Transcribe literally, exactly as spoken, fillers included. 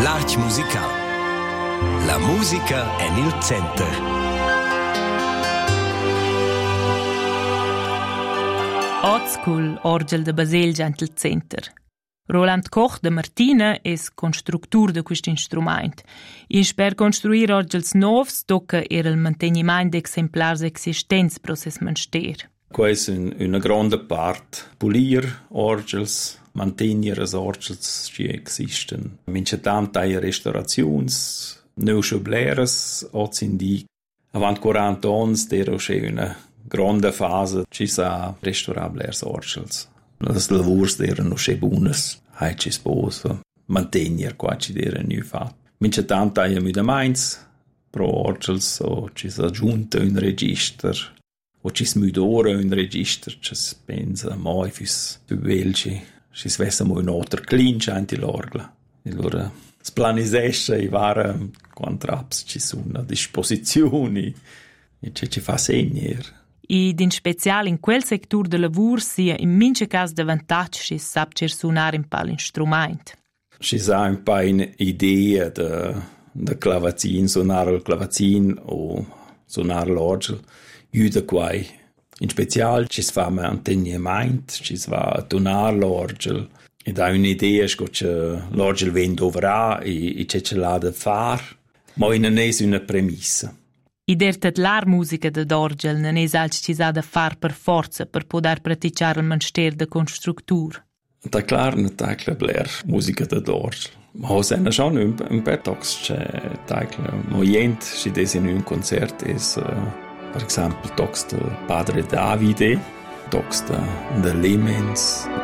L'Arch Musical. La musica è nel center. Ozcul Orgel de Basel già nel center. Roland Koch de Martina è constructur de questo strumento. In per costruire orgels novs tocca era il mantenimento di esemplari esistenti per ses manster. Questa è una grande parte. Pulir orgels, mantenere le orgels che esistono. Mince tante restaurazioni, non schubleres, ozindi. Avant quaranta anni era una grande fase ci sa restaurare le orgels. Le lavori erano še buones, hai ci sposo, mantenere qua ci era nu fatto. Mince tante hai a Mainz, pro orgels, o ci sa aggiunta un registro, o ci smudora un registro, ci si pensa mai fis più belci, ci si vessa mo un altro clinch anti l'orgla. Allora, splanisesce i vari quantraps ci sono a disposizione, e ci ci fa segnare. Ed in speciale in quel sector de lavur sia in mince cas de vantaggio si sap cer suonar in pal instrument. Si sa un pa un'idea de, de clavazin, suonar il clavazin o suonar l'orgel, aiuta quai. In speciale ci si fa mantenimento, ci si va tunar l'orgel, ed ha un'idea che l'orgel vende dovrà e, e c'è ce l'ha da fare, ma non è una premissa. I der tedlar musica de d'orgel non es alc ci sa da far per forza per poder praticare il manster de constructur. Da clar ne tacle bler musica de d'orgel. Ma ho sena schon un, un per tox c'è tacle moient si desen un concert es uh, per esempio tox de Padre Davide, tox de, de Lemens.